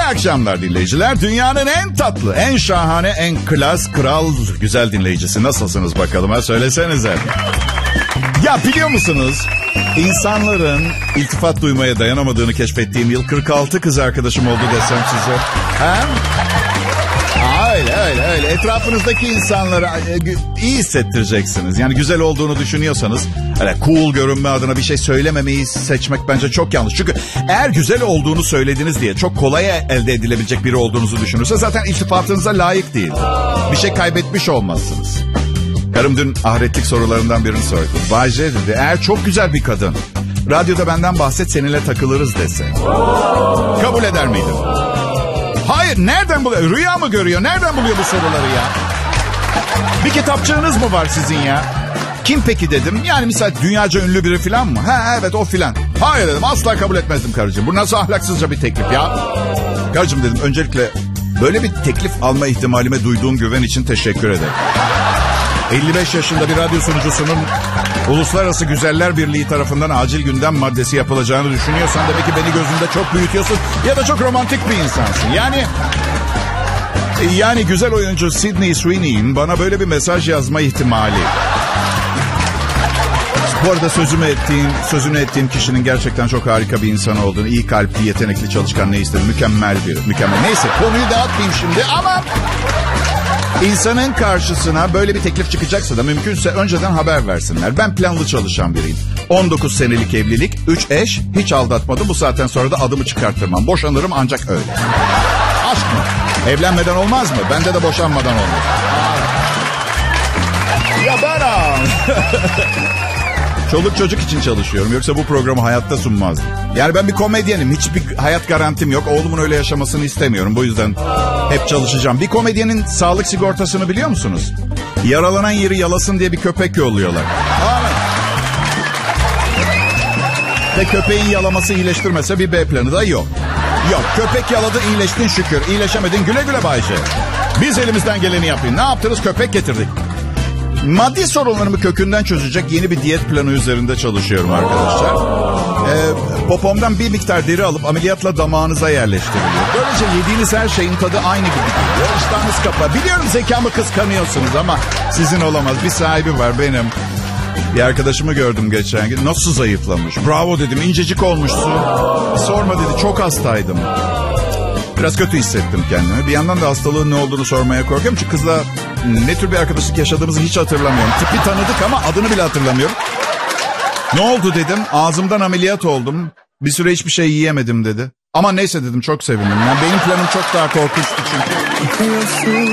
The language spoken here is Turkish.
akşamlar dinleyiciler. Dünyanın en tatlı, en şahane, en klas, kral, güzel dinleyicisi. Nasılsınız bakalım ha? Söylesenize. Ya biliyor musunuz? İnsanların iltifat duymaya dayanamadığını keşfettiğim yıl 46 kız arkadaşım oldu desem size. Ha? Öyle. Etrafınızdaki insanlara iyi hissettireceksiniz. Yani güzel olduğunu düşünüyorsanız öyle cool görünme adına bir şey söylememeyi seçmek bence çok yanlış. Çünkü eğer güzel olduğunu söylediniz diye çok kolay elde edilebilecek biri olduğunuzu düşünürse zaten iltifatınıza layık değildir. Bir şey kaybetmiş olmazsınız. Karım dün ahiretlik sorularından birini sordu. Bay J dedi, eğer çok güzel bir kadın radyoda benden bahset seninle takılırız dese kabul eder miydin? Hayır, nereden buluyor? Rüya mı görüyor? Nereden buluyor bu soruları ya? Bir kitapçığınız mı var sizin ya? Kim peki dedim. Yani misal dünyaca ünlü biri falan mı? Ha evet o filan. Hayır dedim, asla kabul etmezdim karıcığım. Bu nasıl ahlaksızca bir teklif ya? Karıcığım dedim, öncelikle böyle bir teklif alma ihtimalime duyduğum güven için teşekkür ederim. 55 yaşında bir radyo sunucusunun Uluslararası Güzeller Birliği tarafından acil gündem maddesi yapılacağını düşünüyorsan demek ki beni gözünde çok büyütüyorsun ya da çok romantik bir insansın. Yani güzel oyuncu Sydney Sweeney'in bana böyle bir mesaj yazma ihtimali. Bu arada sözünü ettiğim kişinin gerçekten çok harika bir insan olduğunu, iyi kalpli, yetenekli, çalışkan, ne istedim, mükemmel. Neyse, konuyu dağıtmayayım şimdi ama İnsanın karşısına böyle bir teklif çıkacaksa da mümkünse önceden haber versinler. Ben planlı çalışan biriyim. 19 senelik evlilik, 3 eş, hiç aldatmadım. Bu saatten sonra da adımı çıkarttırmam. Boşanırım ancak öyle. Aşk mı? Evlenmeden olmaz mı? Bende de boşanmadan olmaz. Ya bana. Çoluk çocuk için çalışıyorum. Yoksa bu programı hayatta sunmazdım. Yani ben bir komedyenim. Hiçbir hayat garantim yok. Oğlumun öyle yaşamasını istemiyorum. Bu yüzden hep çalışacağım. Bir komedyenin sağlık sigortasını biliyor musunuz? Yaralanan yeri yalasın diye bir köpek yolluyorlar. Ve köpeğin yalaması iyileştirmese bir B planı da yok. Yok, köpek yaladı, iyileştin şükür. İyileşemedin, güle güle Bayce. Biz elimizden geleni yapın. Ne yaptınız? Köpek getirdik. Maddi sorunlarımı kökünden çözecek yeni bir diyet planı üzerinde çalışıyorum arkadaşlar. Popomdan bir miktar deri alıp ameliyatla damağınıza yerleştiriliyor. Böylece yediğiniz her şeyin tadı aynı gibi geliyor. İştahınız kapa. Biliyorum zekamı kıskanıyorsunuz ama sizin olamaz. Bir sahibi var benim. Bir arkadaşımı gördüm geçen gün. Nasıl zayıflamış? Bravo dedim, incecik olmuşsun. Sorma dedi, çok hastaydım. Biraz kötü hissettim kendimi. Bir yandan da hastalığın ne olduğunu sormaya korkuyorum. Çünkü kızla ne tür bir arkadaşlık yaşadığımızı hiç hatırlamıyorum. Tipi tanıdık ama adını bile hatırlamıyorum. Ne oldu dedim. Ağzımdan ameliyat oldum. Bir süre hiçbir şey yiyemedim dedi. Ama neyse dedim, çok sevindim. Yani benim planım çok daha korkunçtu çünkü.